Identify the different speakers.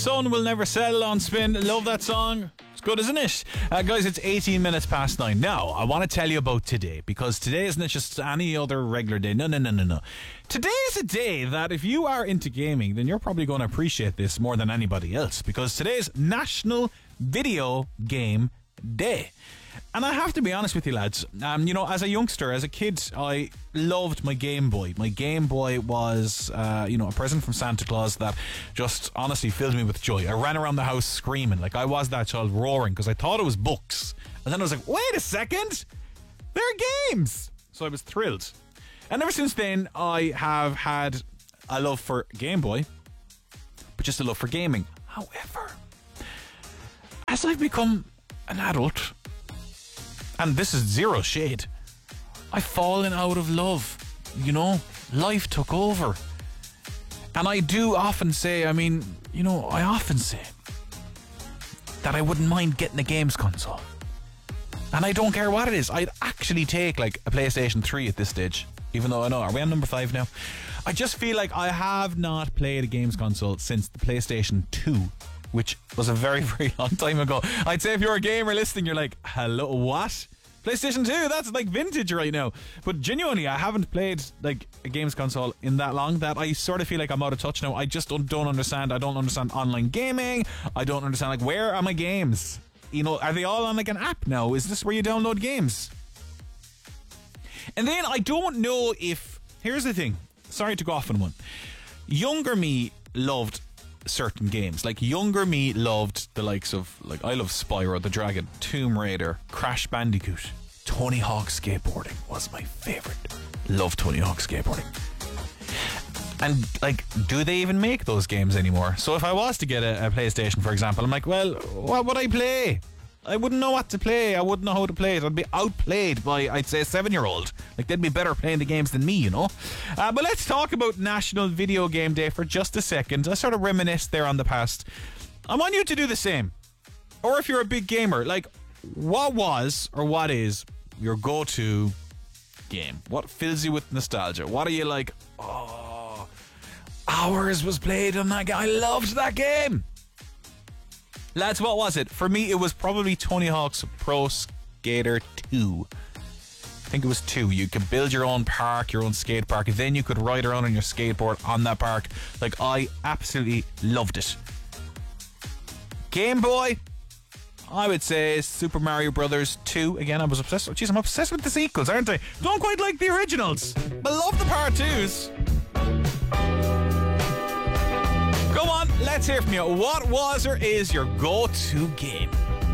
Speaker 1: Sun will never settle on Spin. Love that song. It's good, isn't it? Guys, it's 18 minutes past 9. Now, I want to tell you about today, because today isn't just any other regular day. No. Today is a day that if you are into gaming, then you're probably going to appreciate this more than anybody else, because today's National Video Game Day. And I have to be honest with you, lads, as a youngster, as a kid, I loved my Game Boy. My Game Boy was, a present from Santa Claus that just honestly filled me with joy. I ran around the house screaming, like I was that child, roaring, because I thought it was books. And then I was like, wait a second, they're games. So I was thrilled. And ever since then, I have had a love for Game Boy, but just a love for gaming. However, as I've become an adult, and this is zero shade, I've fallen out of love. Life took over. And I do often say, I often say that I wouldn't mind getting a games console. And I don't care what it is. I'd actually take like a PlayStation 3 at this stage. Even though I know, are we on number 5 now? I just feel like I have not played a games console since the PlayStation 2, which was a very, very long time ago. I'd say if you're a gamer listening, you're like, hello, what? PlayStation 2, that's like vintage right now. But genuinely, I haven't played like a games console in that long that I sort of feel like I'm out of touch now. I just don't understand. I don't understand online gaming. I don't understand, like, where are my games? Are they all on like an app now? Is this where you download games? And then I don't know if... Here's the thing. Sorry to go off on one. Younger me loved certain games. Like, younger me loved the likes of, like, I love Spyro the Dragon, Tomb Raider, Crash Bandicoot. Tony Hawk Skateboarding was my favorite. Love Tony Hawk Skateboarding. And, like, do they even make those games anymore? So if I was to get a PlayStation, for example, I'm like, well, what would I play? I wouldn't know what to play. I wouldn't know how to play it. I'd be outplayed by, I'd say, a 7-year-old. Like, they'd be better playing the games than me, But let's talk about National Video Game Day for just a second. I sort of reminisce there on the past. I want you to do the same. Or if you're a big gamer, like, what was or what is your go-to game? What fills you with nostalgia? What are you like, oh, hours was played on that game. I loved that game. Lads, what was it? For me, it was probably Tony Hawk's Pro Skater 2. I think it was 2. You could build your own park, your own skate park, and then you could ride around on your skateboard on that park. Like, I absolutely loved it. Game Boy, I would say Super Mario Brothers 2. Again, I was obsessed. Jeez, I'm obsessed with the sequels, aren't I? Don't quite like the originals, but love the part 2s. Go on, let's hear from you. What was or is your go-to game?